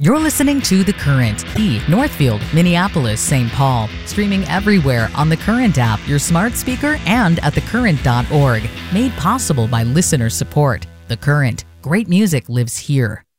You're listening to The Current, Northfield, Minneapolis, St. Paul, streaming everywhere on The Current app, your smart speaker, and at thecurrent.org. Made possible by listener support. The Current. Great music lives here.